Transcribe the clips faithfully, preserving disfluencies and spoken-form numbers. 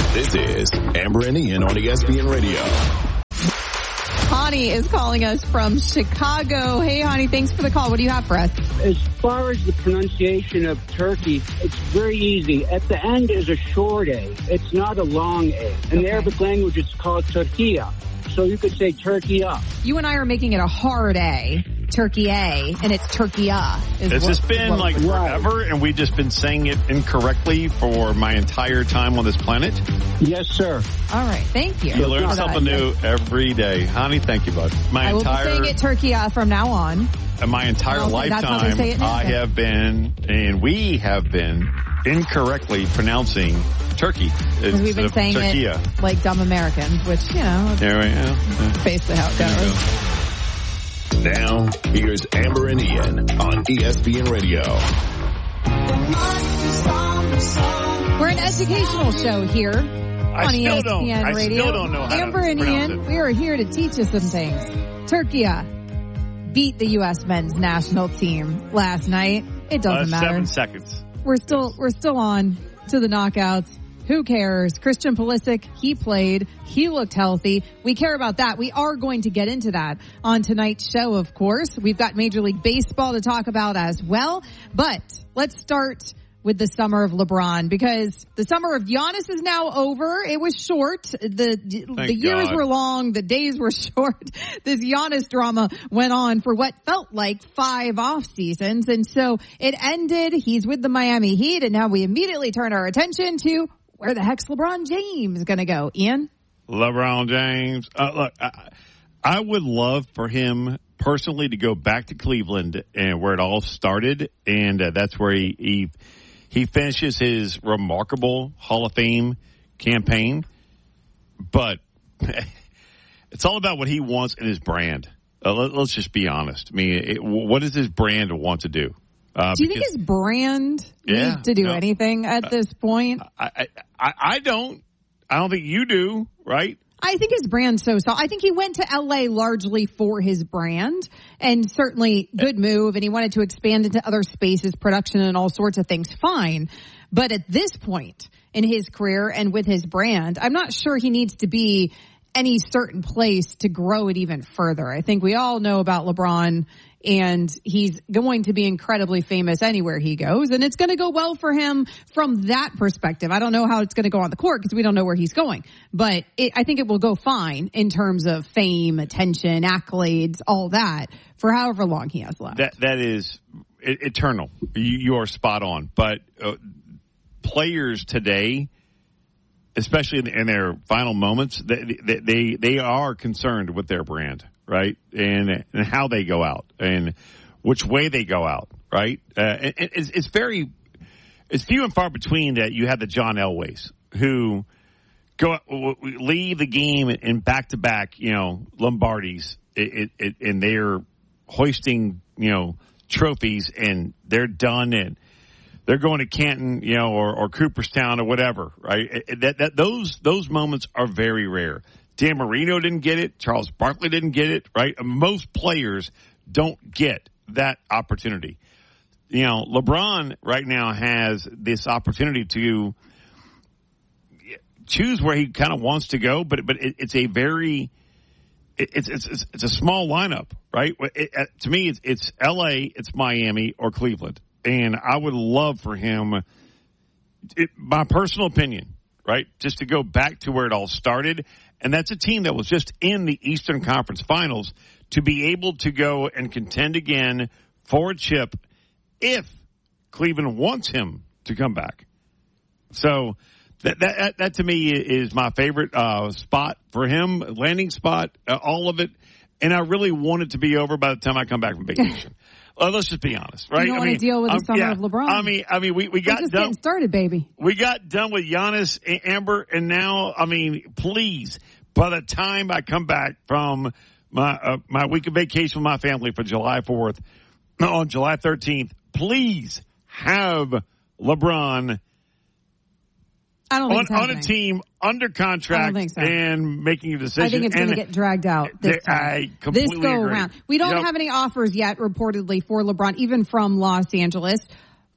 This is Amber and Ian on E S P N Radio. Hani is calling us from Chicago. Hey, Hani, thanks for the call. What do you have for us? As far as the pronunciation of Turkey, it's very easy. At the end is a short A. It's not a long A. In Okay. the Arabic language, it's called Turkiya. So you could say Turkiya. You and I are making it a hard A, Turkey A, and it's Turkiya. Has what, this been what, like right. forever and we've just been saying it incorrectly for my entire time on this planet? Yes, sir. All right, thank you. You learn for something that. new every day. Honey, thank you, bud. My I will entire be saying it Turkiya from now on. my entire I'll say that's how they lifetime, say it now. I have been, and we have been, incorrectly pronouncing Turkey. Because we've been It's saying Turkiya. it like dumb Americans, which, you know, There we go. basically how it There we goes. go. Now, here's Amber and Ian on E S P N Radio. We're an educational show here I on still E S P N don't. I Radio. still don't know how Amber to and pronounce Ian, it. we are here to teach you some things. Turkiya beat the U S men's national team last night. It doesn't Uh, matter. seven seconds. We're still we're still on to the knockouts. Who cares? Christian Pulisic, he played. He looked healthy. We care about that. We are going to get into that on tonight's show, of course. We've got Major League Baseball to talk about as well. But let's start with the summer of LeBron, because the summer of Giannis is now over. It was short. The the years God. were long. The days were short. This Giannis drama went on for what felt like five off seasons. And so it ended. He's with the Miami Heat. And now we immediately turn our attention to where the heck's LeBron James going to go? Ian? LeBron James. Uh, look, I, I would love for him personally to go back to Cleveland and where it all started. And uh, that's where he, he he finishes his remarkable Hall of Fame campaign. But it's all about what he wants in his brand. Uh, let, let's just be honest. I mean, it, what does his brand want to do? Uh, Do you because, think his brand Yeah, needs to do no. anything at this point? I, I, I don't. I don't think you do, right? I think his brand's so solid. I think he went to L A largely for his brand, and certainly good move, and he wanted to expand into other spaces, production and all sorts of things. Fine. But at this point in his career and with his brand, I'm not sure he needs to be any certain place to grow it even further. I think we all know about LeBron, and he's going to be incredibly famous anywhere he goes, and it's going to go well for him from that perspective. I don't know how it's going to go on the court because we don't know where he's going, but it, I think it will go fine in terms of fame, attention, accolades, all that for however long he has left. That that is e- eternal. You, you are spot on. But uh, players today, especially in, in their final moments, they, they they they are concerned with their brand, right? And and how they go out and which way they go out, right? Uh, and, and it's, it's very it's few and far between that you have the John Elways who go leave the game in back to back, you know, Lombardis, it, it, it, and they're hoisting, you know, trophies, and they're done, and they're going to Canton, you know, or, or Cooperstown or whatever, right? That, that those those moments are very rare. Dan Marino didn't get it. Charles Barkley didn't get it, right? Most players don't get that opportunity. You know, LeBron right now has this opportunity to choose where he kind of wants to go, but but it, it's a very it's it's it's, it's a small lineup, right? It, it, to me, it's it's L A, it's Miami, or Cleveland. And I would love for him, it, my personal opinion, right, just to go back to where it all started. And that's a team that was just in the Eastern Conference Finals, to be able to go and contend again for a chip if Cleveland wants him to come back. So that that, that, that to me is my favorite uh, spot for him, landing spot, uh, all of it. And I really want it to be over by the time I come back from vacation. Uh, let's just be honest, right? You don't I want mean, to deal with the um, summer yeah, of LeBron. I mean, I mean, we, we We're got just done. getting started, baby. We got done with Giannis, Amber, and now, I mean, please, by the time I come back from my uh, my week of vacation with my family for July fourth, on July thirteenth, please have LeBron I don't think on, it's on a team under contract think so. and making a decision. I think it's going to And get dragged out this they- time. I completely this go agree. around. We don't Yep. have any offers yet, reportedly, for LeBron, even from Los Angeles.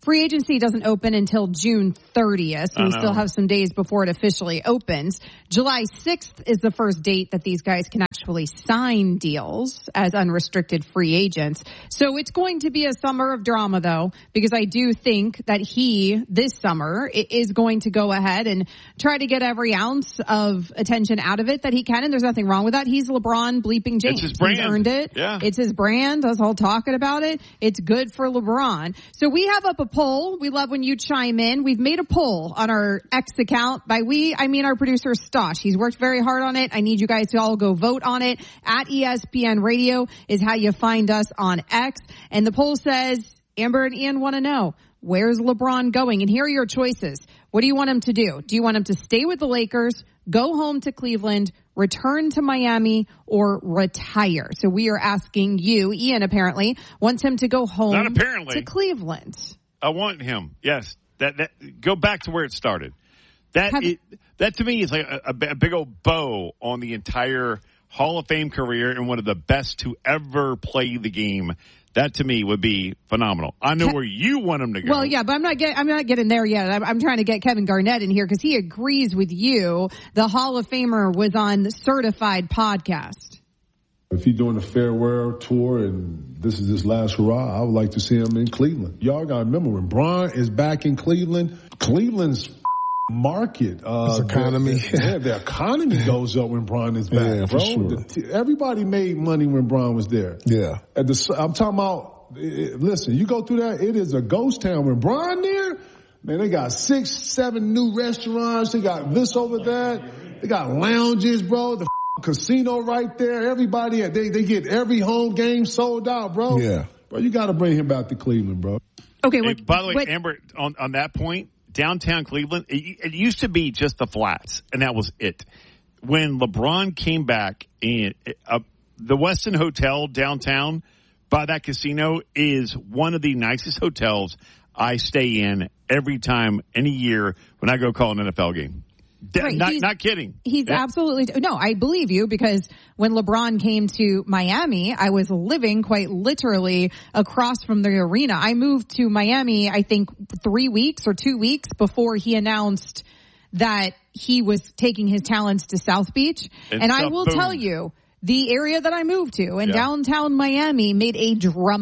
Free agency doesn't open until June thirtieth, so we still have some days before it officially opens. July sixth is the first date that these guys can actually sign deals as unrestricted free agents. So it's going to be a summer of drama, though, because I do think that he, this summer, is going to go ahead and try to get every ounce of attention out of it that he can, and there's nothing wrong with that. He's LeBron bleeping James. It's his brand. He's earned it. Yeah. It's his brand. Us all talking about it. It's good for LeBron. So we have up a poll. We love when you chime in. We've made a poll on our X account. By we, I mean our producer Stosh. He's worked very hard on it. I need you guys to all go vote on it. At E S P N Radio is how you find us on X. And the poll says, Amber and Ian want to know, where's LeBron going? And here are your choices. What do you want him to do? Do you want him to stay with the Lakers, go home to Cleveland, return to Miami, or retire? So we are asking you. Ian apparently wants him to go home Not apparently. to Cleveland. I want him. Yes. That that go back to where it started. That Have, it, that to me is like a, a big old bow on the entire Hall of Fame career and one of the best to ever play the game. That to me would be phenomenal. I know where you want him to go. Well, yeah, but I'm not getting. I'm not getting there yet. I'm, I'm trying to get Kevin Garnett in here because he agrees with you. The Hall of Famer was on the Certified podcast. If he's doing a farewell tour and this is his last hurrah, I would like to see him in Cleveland. Y'all got to remember when Bron is back in Cleveland, Cleveland's market, uh, His economy, the, the, yeah, the economy goes up when Bron is back, yeah, bro. For sure. The, everybody made money when Bron was there. Yeah. At the, I'm talking about. It, listen, you go through that, it is a ghost town. When Bron there, man, they got six, seven new restaurants. They got this over that. They got lounges, bro. The casino right there. Everybody, they they get every home game sold out, bro. Yeah. Bro, you got to bring him back to Cleveland, bro. Okay. Hey, What, by the way, what, Amber, on, on that point, downtown Cleveland, it, it used to be just the flats, and that was it. When LeBron came back, in uh, the Westin Hotel downtown by that casino is one of the nicest hotels I stay in every time, any year when I go call an N F L game. Right, not, he's, not kidding. He's yeah. absolutely – no, I believe you because when LeBron came to Miami, I was living quite literally across from the arena. I moved to Miami, I think, three weeks or two weeks before he announced that he was taking his talents to South Beach. And, and I will boom. tell you, the area that I moved to in yeah. downtown Miami made a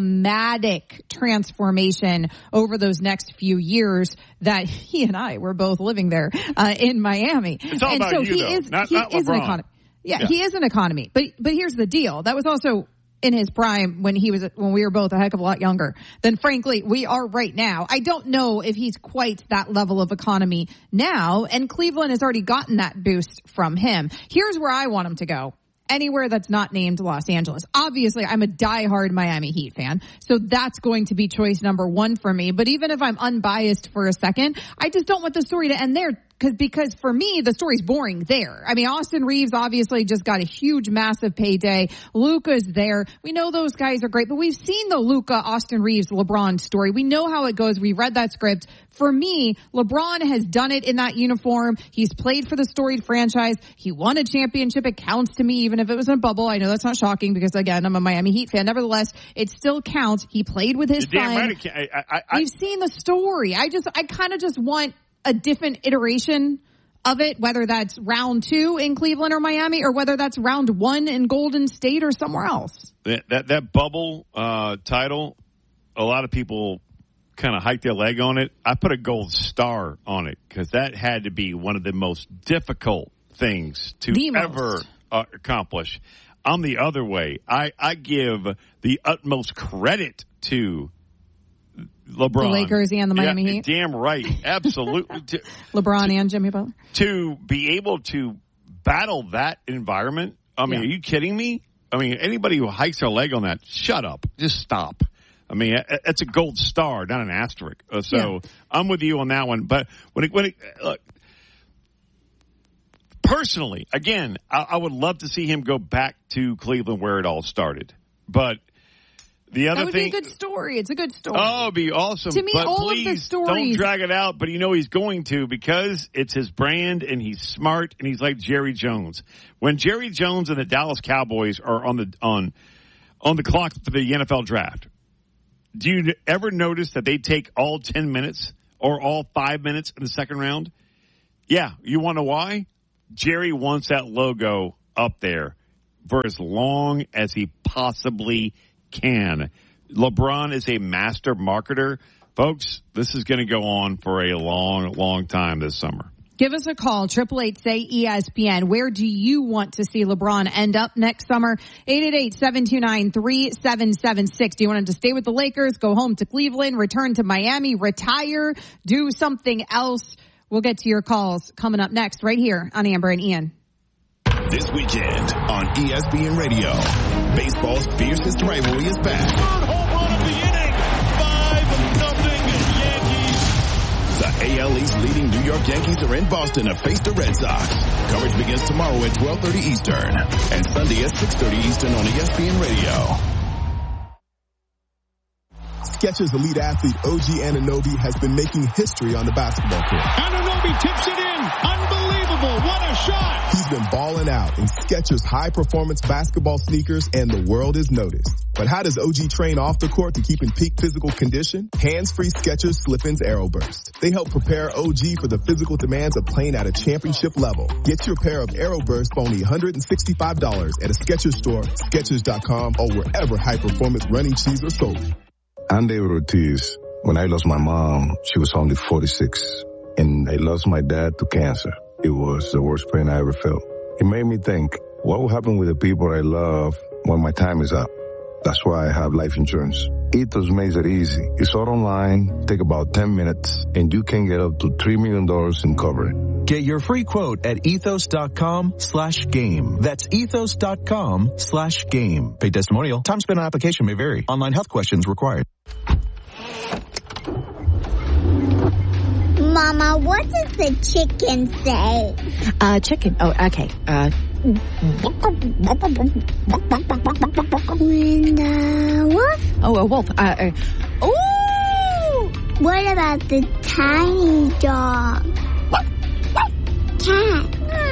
dramatic transformation over those next few years that he and I were both living there uh, in Miami. It's all and about so you, he though. is Not, he not is an LeBron. economy. Yeah, Yeah. he is an economy. But but here's the deal. That was also in his prime when he was when we were both a heck of a lot younger than frankly we are right now. I don't know if he's quite that level of economy now, and Cleveland has already gotten that boost from him. Here's where I want him to go. Anywhere that's not named Los Angeles. Obviously, I'm a diehard Miami Heat fan, so that's going to be choice number one for me. But even if I'm unbiased for a second, I just don't want the story to end there. Cause, because for me, the story's boring there. I mean, Austin Reeves obviously just got a huge, massive payday. Luka's there. We know those guys are great, but we've seen the Luka, Austin Reeves, LeBron story. We know how it goes. We read that script. For me, LeBron has done it in that uniform. He's played for the storied franchise. He won a championship. It counts to me, even if it was in a bubble. I know that's not shocking because, again, I'm a Miami Heat fan. Nevertheless, it still counts. He played with his You're damn son. right. I, I, I, We've seen the story. I just, I kind of just want a different iteration of it, whether that's round two in Cleveland or Miami, or whether that's round one in Golden State or somewhere else. That that, that bubble uh, title, a lot of people kind of hiked their leg on it. I put a gold star on it because that had to be one of the most difficult things to The ever most. uh, accomplish. I'm the other way. I, I give the utmost credit to LeBron. The Lakers and the Miami yeah, Heat. Damn right. Absolutely. to, LeBron and Jimmy Butler. to be able to battle that environment. I mean, Yeah. are you kidding me? I mean, anybody who hikes their leg on that, shut up. Just stop. I mean, it's a gold star, not an asterisk. Uh, so Yeah. I'm with you on that one. But when it, when it, look, personally, again, I, I would love to see him go back to Cleveland where it all started. But the other That would thing, be a good story. It's a good story. oh, it'd be awesome. To me, but all of the please stories- don't drag it out. But you know he's going to because it's his brand and he's smart and he's like Jerry Jones. When Jerry Jones and the Dallas Cowboys are on the on on the clock for the N F L draft, Do you ever notice that they take all ten minutes or all five minutes in the second round? Yeah, you want to know why? Jerry wants that logo up there for as long as he possibly can. LeBron is a master marketer. Folks, this is going to go on for a long, long time this summer. Give us a call, eight eight eight, say E S P N. Where do you want to see LeBron end up next summer? eight eight eight, seven two nine, three seven seven six. Do you want him to stay with the Lakers, go home to Cleveland, return to Miami, retire, do something else? We'll get to your calls coming up next right here on Amber and Ian. This weekend on E S P N Radio, baseball's fiercest rivalry is back. Third home run of the inning. five nothing Yankees. The A L East leading New York Yankees are in Boston to face the Red Sox. Coverage begins tomorrow at twelve thirty Eastern and Sunday at six thirty Eastern on E S P N Radio. Skechers elite athlete O G Anunoby has been making history on the basketball court. Anunoby tips it in. Unbelievable. What a shot. He's been balling out in Skechers high-performance basketball sneakers, and the world has noticed. But how does O G train off the court to keep in peak physical condition? Hands-free Skechers Slip-ins Aeroburst. They help prepare O G for the physical demands of playing at a championship level. Get your pair of Aeroburst for only one hundred sixty-five dollars at a Skechers store, Skechers dot com, or wherever high-performance running shoes are sold. I'm David Ortiz. When I lost my mom, she was only forty-six. And I lost my dad to cancer. It was the worst pain I ever felt. It made me think, what will happen with the people I love when my time is up? That's why I have life insurance. Ethos makes it easy. It's all online, take about ten minutes, and you can get up to three million dollars in coverage. Get your free quote at ethos.com slash game. That's ethos.com slash game. Paid testimonial. Time spent on application may vary. Online health questions required. Mama, what does the chicken say? Uh, chicken. Oh, okay. Uh, when the wolf? oh, a wolf. Uh, uh, ooh! What about the tiny dog? Cat.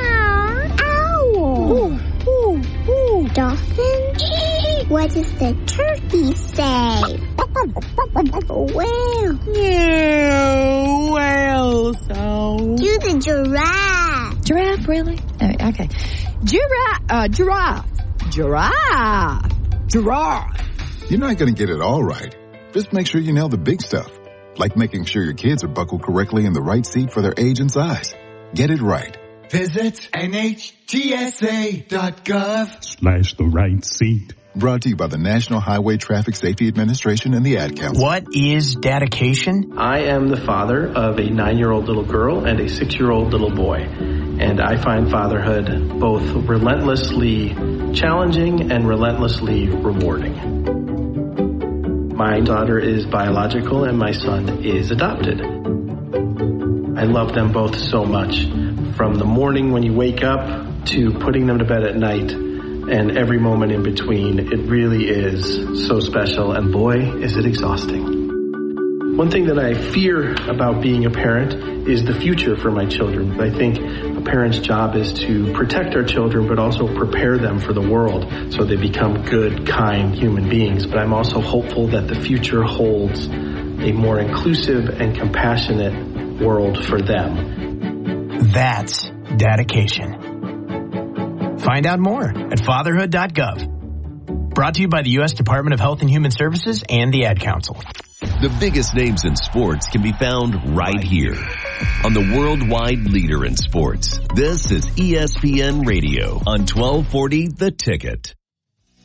Owl. Ooh, ooh, ooh. Dolphin? What does the turkey say? Whale. Yeah, whale sound. Do the giraffe. Giraffe, really? Uh, okay. Giraffe. Uh, giraffe. Giraffe. Giraffe. You're not going to get it all right. Just make sure you nail the big stuff, like making sure your kids are buckled correctly in the right seat for their age and size. Get it right. Visit N H T S A dot gov slash the right seat. Brought to you by the National Highway Traffic Safety Administration and the Ad Council. What is dedication? I am the father of a nine-year-old little girl and a six-year-old little boy. And I find fatherhood both relentlessly challenging and relentlessly rewarding. My daughter is biological and my son is adopted. I love them both so much. From the morning when you wake up to putting them to bed at night, and every moment in between, it really is so special, and boy, is it exhausting. One thing that I fear about being a parent is the future for my children. I think a parent's job is to protect our children, but also prepare them for the world so they become good, kind human beings. But I'm also hopeful that the future holds a more inclusive and compassionate world for them. That's dedication. Find out more at fatherhood dot gov. Brought to you by the U S Department of Health and Human Services and the Ad Council. The biggest names in sports can be found right here on the worldwide leader in sports. This is E S P N Radio on twelve forty The Ticket.